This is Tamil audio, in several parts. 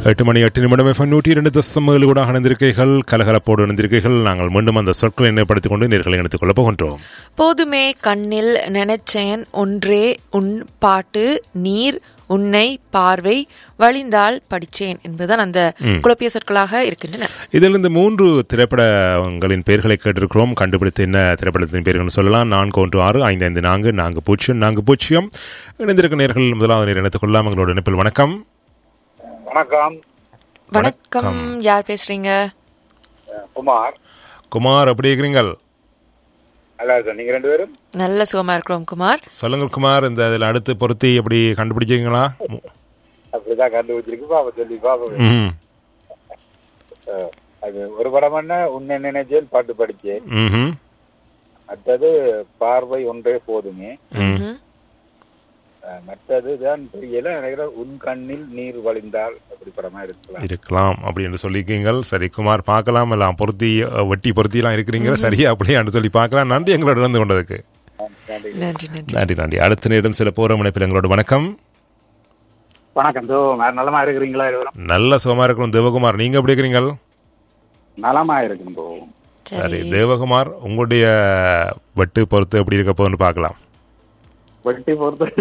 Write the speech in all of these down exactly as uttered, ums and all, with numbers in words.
எட்டு மணி எட்டு நிமிடம் எஃப்எம் நூற்றி இரண்டு தசம் ஏழு கூட இணைந்திருக்கைகள் கலகலப்போடு இணைந்திருக்கைகள். நாங்கள் மீண்டும் அந்த சொற்களை நினைப்படுத்திக் கொண்டு நேர்களை இணைத்துக் கொள்ளப் போகின்றோம். போதுமே கண்ணில் நினைச்சேன் ஒன்றே உன் பாட்டு நீர் உன்னை பார்வை வழிந்தால் படிச்சேன் என்பதுதான் அந்த குழப்பிய சொற்களாக இருக்கின்றன. இதிலிருந்து மூன்று திரைப்படங்களின் பெயர்களை கேட்டிருக்கிறோம். கண்டுபிடித்து என்ன திரைப்படத்தின் பெயர்கள் சொல்லலாம். நான்கு ஒன்று ஆறு ஐந்து ஐந்து நான்கு நான்கு பூஜ்ஜியம் நான்கு பூஜ்ஜியம் இணைந்திருக்கும் நேர்கள் முதலாவது நேர் இணைத்துக் கொள்ளலாம். எங்களோட இணைப்பில் வணக்கம். வணக்கம். வணக்கம், யார் பேசுறீங்க? குமார். குமார், எப்படி இருக்கிறீங்கள்? நல்லா சார், நீங்க ரெண்டு பேரும்? நல்ல சுகமா இருக்கிறோம் குமார். சொல்லுங்கள் குமார், இந்த இதில் அடுத்து பொருத்தி எப்படி கண்டுபிடிச்சிங்களா? அப்படிதான் கண்டுபிடிச்சிருக்கு. பாப்பா சொல்லி பாப்பா. அது ஒரு படம் என்ன உன்னை நினைச்சேன் பாட்டு படிச்சேன். மற்றது பார்வை ஒன்றே போதுமே. மற்றது தான் தெரியல நினைக்கிறேன் உன் கண்ணில் நீர் வழிந்தால் அப்படி படமா இருக்கலாம் இருக்கலாம் அப்படி என்று சொல்லியிருக்கீங்கள். சரி குமார், பார்க்கலாம். எல்லாம் பொருத்தி வெட்டி பொருத்தி எல்லாம் இருக்கிறீங்க. சரியா அப்படியே சொல்லி பார்க்கலாம். நன்றி எங்களோட இருந்து கொண்டதுக்கு. நன்றி நன்றி நன்றி. அடுத்த நேரம் சில போற முனைப்பில் எங்களோட வணக்கம். வணக்கம். நலமா இருக்கிறீங்களா? நல்ல சுகமா இருக்கிறோம் தேவகுமார். நீங்க எப்படி இருக்கிறீங்க? நலமா இருக்கும். சரி தேவகுமார், உங்களுடைய வெட்டு பொறுத்து எப்படி இருக்க போகுதுன்னு பார்க்கலாம். வெட்டி பொறுத்து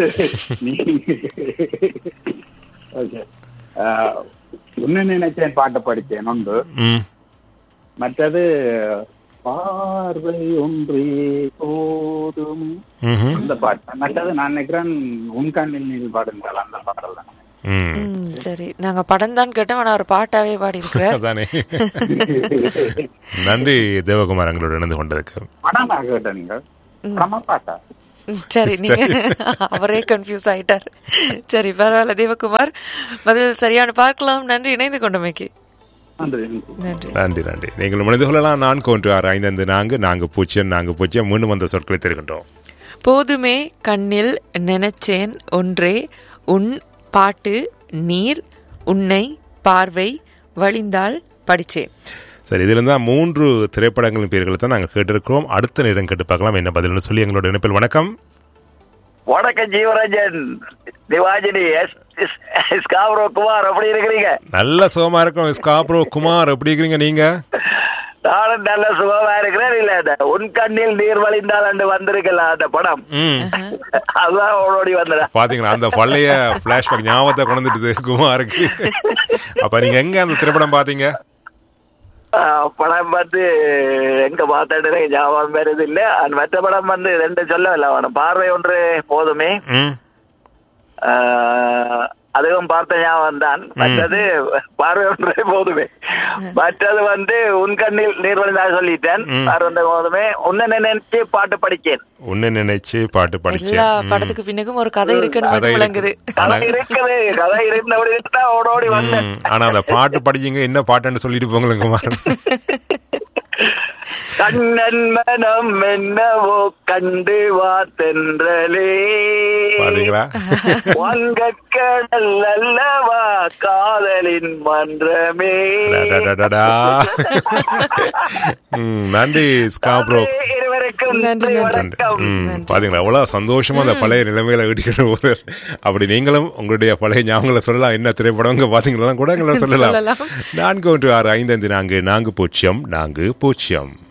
உன்னை நினைச்சேன் பாட்டை படித்தேன் ஒன்று. மற்றது பார்வை ஒன்றே போதும் அந்த பாட்டு. மற்றது நான் நினைக்கிறேன் உன் கண்ணில் நீர் பாடுங்கள் அந்த பாடல் தான். சரி, நாங்க படம் தான் கேட்டோம், ஆனா ஒரு பாட்டாவே பாடி இருக்கிறேன். நன்றி தேவகுமார் எங்களோட இணைந்து கொண்டதுக்கு. படம் நான் கேட்டேன். நீங்க படமா பாட்டா? சரி, நீங்க அவரே கன்ஃபியூஸ் ஆயிட்டார். சரி பரவாயில்ல தேவகுமார், பதில் சரியான பார்க்கலாம். நன்றி இணைந்து கொண்டமைக்கு. நன்றி நன்றி நன்றி. நீங்கள் இணைந்து கொள்ளலாம். நான்கு ஒன்று ஆறு ஐந்து ஐந்து நான்கு நான்கு பூஜ்ஜியம் நான்கு பூஜ்ஜியம் மீண்டும் வந்த சொற்களை தெரிகின்றோம். போதுமே கண்ணில் நினைச்சேன் ஒன்றே உன் பாட்டு நீர் உன்னை பார்வை வழிந்தால் படிச்சேன். சரி, இதுல இருந்தா மூன்று திரைப்படங்களின் பெயர்களை தான் நாங்கள் கேட்டிருக்கிறோம். அடுத்த நேரம் கேட்டு பார்க்கலாம் என்ன பதில்னு சொல்லி எங்களோட இணைப்பில் வணக்கம். வணக்கம் ஜீவராஜன், திவாஜினி, ஸ்காப்ரோ குமார், எப்படி இருக்கிறீங்க? நல்ல சுகமா இருக்கும். ஸ்காப்ரோ குமார், எப்படி இருக்கிறீங்க நீங்க? நானும் நல்ல சுகமா இருக்கிறேன். இல்ல அந்த உன் கண்ணில் நீர் வழிந்தால் அண்டு வந்திருக்கல அந்த படம், அதுதான் ஓடி வந்தேன். பாத்தீங்களா அந்த பழைய பிளாஷ்பேக் ஞாபகத்தை கொண்டுட்டு குமாருக்கு. அப்ப நீங்க எங்க அந்த திரைப்படம் பாத்தீங்க? படம் வந்து எங்க பார்த்தேன்னு ஞாபகம் வருது இல்ல. மற்ற படம் வந்து ரெண்டு சொல்லவில்லை. அவன் பார்வை ஒன்று போதுமே, அதுவும் பார்த்த ஞாபகம் தான். மற்றது பார்வை ஒன்றே போதுமே, மற்றது வந்து உன் கண்ணில் நீர் வழிந்தாக சொல்லிட்டேன். பார்வை ஒன்றே போதுமே, உன்னை நினைச்சு பாட்டு படிச்சேன். உன்னை நினைச்சு பாட்டு படிச்சேன். படத்துக்கு பின்னுக்கும் ஒரு கதை இருக்குன்னு விளங்குது. கதை இருக்குது, கதை இருந்தபடி ஓட ஓடி வந்தேன். ஆனா அந்த பாட்டு படிச்சீங்க, என்ன பாட்டுன்னு சொல்லிட்டு போங்களேன் குமார். கண்ணன் மனம் என்னவோ கண்டு வாத்தென்றலே வங்கக்கடல் அல்லவா காதலின் மன்றமே. நன்றி ஸ்காப்ரோ. பாத்தீங்களா அவ்வளவு சந்தோஷமா அந்த பழைய நிலைமையில வீட்டுக்கிட்டு. அப்படி நீங்களும் உங்களுடைய பழைய ஞாபகங்களை சொல்லலாம். என்ன திரைப்படம் பாத்தீங்களா கூட சொல்லலாம். நான்கு ஒன்று ஆறு ஐந்து ஐந்து நான்கு நான்கு பூஜ்ஜியம் நான்கு பூஜ்ஜியம்.